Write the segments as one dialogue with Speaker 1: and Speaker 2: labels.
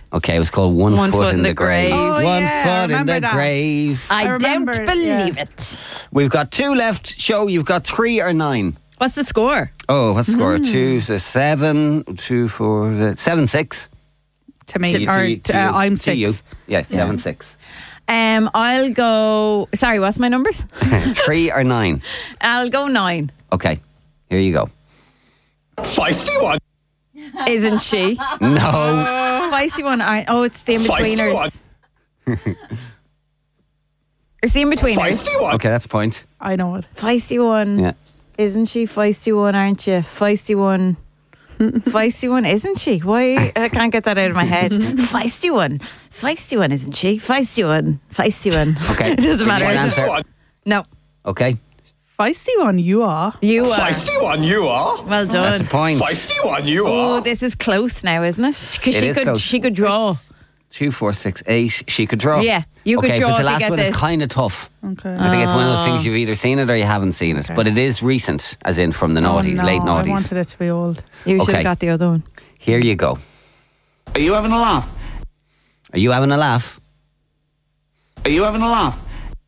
Speaker 1: Okay, it was called One Foot in the Grave.
Speaker 2: Oh,
Speaker 1: One
Speaker 2: yeah,
Speaker 1: foot in the
Speaker 2: remember that.
Speaker 1: grave.
Speaker 3: I don't
Speaker 2: remember,
Speaker 3: believe it.
Speaker 1: We've got 2 left. Show, you've got 3 or 9.
Speaker 3: What's the score?
Speaker 1: Oh, what's the score? 2 to 7, 2, 4, 7, 6.
Speaker 2: To me,
Speaker 1: To
Speaker 2: I'm
Speaker 1: you.
Speaker 2: 6.
Speaker 1: Yeah, 7, 6.
Speaker 3: I'll go. Sorry, what's my numbers?
Speaker 1: 3 or 9.
Speaker 3: I'll go 9.
Speaker 1: Okay, here you go.
Speaker 4: Feisty one.
Speaker 3: Isn't she?
Speaker 1: No.
Speaker 3: Feisty one. It's the
Speaker 4: Feisty one.
Speaker 3: in-betweeners. It's the in-betweeners.
Speaker 4: Feisty one.
Speaker 1: Okay, that's a point.
Speaker 2: I know it.
Speaker 3: Feisty one.
Speaker 1: Yeah.
Speaker 3: Isn't she? Feisty one, aren't you? Feisty one. Feisty one, isn't she? Why? I can't get that out of my head. Feisty one. Feisty one, isn't she? Feisty one. Feisty one.
Speaker 1: Okay.
Speaker 3: It doesn't matter.
Speaker 1: Fine
Speaker 4: Feisty
Speaker 1: answer.
Speaker 4: one.
Speaker 3: No.
Speaker 1: Okay,
Speaker 2: Feisty one, you are.
Speaker 3: You are.
Speaker 4: Feisty one, you are.
Speaker 3: Well done.
Speaker 1: that's a point.
Speaker 4: Feisty one, you
Speaker 3: Oh,
Speaker 4: are.
Speaker 3: this is close now, isn't it? Because
Speaker 1: It is close.
Speaker 3: she could draw.
Speaker 1: 2, 4, 6, 8. She could draw.
Speaker 3: Yeah, you could
Speaker 1: okay,
Speaker 3: draw
Speaker 1: but the
Speaker 3: if you
Speaker 1: last
Speaker 3: get
Speaker 1: one
Speaker 3: this.
Speaker 1: is kind of tough.
Speaker 2: Okay.
Speaker 1: I think it's one of those things you've either seen it or you haven't seen it. But it is recent, as in from the noughties,
Speaker 2: Oh, no,
Speaker 1: late
Speaker 2: I
Speaker 1: noughties.
Speaker 2: wanted it to be old.
Speaker 3: You should
Speaker 1: Okay.
Speaker 3: have got the other one.
Speaker 1: Here you go.
Speaker 5: Are you having a laugh?
Speaker 1: Are you having a laugh?
Speaker 5: Are you having a laugh?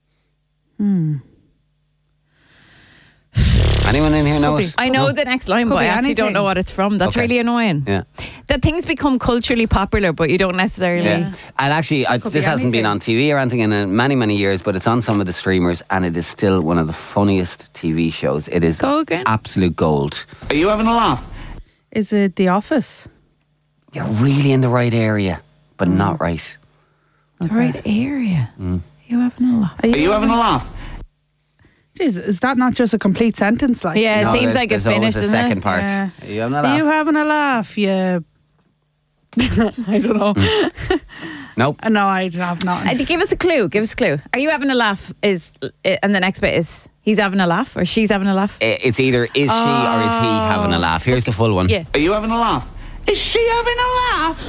Speaker 1: Anyone in here know
Speaker 2: Could
Speaker 1: it?
Speaker 2: be.
Speaker 3: I know the next line,
Speaker 2: Could
Speaker 3: but I
Speaker 2: be
Speaker 3: actually don't
Speaker 2: anything.
Speaker 3: know what it's from. That's
Speaker 1: Okay.
Speaker 3: really annoying.
Speaker 1: Yeah.
Speaker 3: That things become culturally popular, but you don't necessarily.
Speaker 1: Yeah. And actually,
Speaker 2: Could
Speaker 1: this
Speaker 2: be
Speaker 1: hasn't been
Speaker 2: anything.
Speaker 1: on TV or anything in many, many years, but it's on some of the streamers and it is still one of the funniest TV shows. It is
Speaker 3: Go again.
Speaker 1: absolute gold.
Speaker 5: Are you having a laugh?
Speaker 2: Is it The Office?
Speaker 1: You're really in the right area, but not right.
Speaker 3: The right area. You having a laugh?
Speaker 5: Are you having a laugh?
Speaker 2: Jeez, is that not just a complete sentence? Like,
Speaker 3: Yeah, it
Speaker 1: No,
Speaker 3: seems
Speaker 1: there's-
Speaker 3: like it's
Speaker 1: there's always
Speaker 3: finished,
Speaker 1: a
Speaker 3: isn't
Speaker 1: second
Speaker 3: it?
Speaker 1: part.
Speaker 2: Yeah.
Speaker 1: Are you having a
Speaker 2: Are you
Speaker 1: laugh?
Speaker 2: having a laugh? Yeah. I don't know.
Speaker 1: Nope.
Speaker 2: No, I have not.
Speaker 3: Give us a clue. Give us a clue. Are you having a laugh? And the next bit is he's having a laugh or she's having a laugh?
Speaker 1: It's either is she or is he having a laugh. Here's the full one.
Speaker 3: Yeah.
Speaker 5: Are you having a laugh? Is she having a laugh?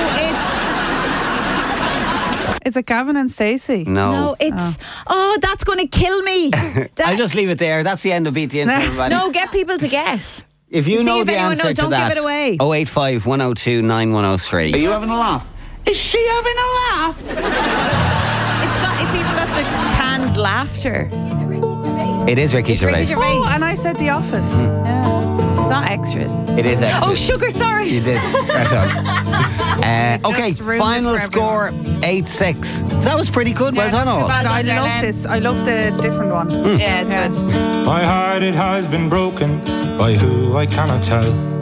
Speaker 3: Oh,
Speaker 2: Is it Gavin and Stacey?
Speaker 1: No.
Speaker 3: it's that's going to kill me.
Speaker 1: I'll just leave it there. That's the end of Beat the Intro, everybody.
Speaker 3: No, get people to guess.
Speaker 1: If you
Speaker 3: See
Speaker 1: know
Speaker 3: if
Speaker 1: the
Speaker 3: anyone
Speaker 1: answer
Speaker 3: knows,
Speaker 1: to
Speaker 3: don't
Speaker 1: that,
Speaker 3: give it away.
Speaker 1: 085 102 9103.
Speaker 5: Are you having a laugh? Is she having a laugh?
Speaker 3: It's even got the canned laughter.
Speaker 1: It is Ricky
Speaker 3: It's Ricky
Speaker 1: Gervais.
Speaker 3: Gervais.
Speaker 2: Oh, and I said The Office.
Speaker 3: It's not extras.
Speaker 1: It is extra.
Speaker 3: Oh, sugar, sorry.
Speaker 1: You did. Right on. Okay,
Speaker 2: Just ruined it
Speaker 1: final
Speaker 2: for
Speaker 1: score 8-6. That was pretty good. Well done, all.
Speaker 2: But I
Speaker 3: done,
Speaker 2: love
Speaker 3: Darlene.
Speaker 2: this. I love the different one.
Speaker 3: Yeah, it's good.
Speaker 6: My heart, it has been broken by who I cannot tell.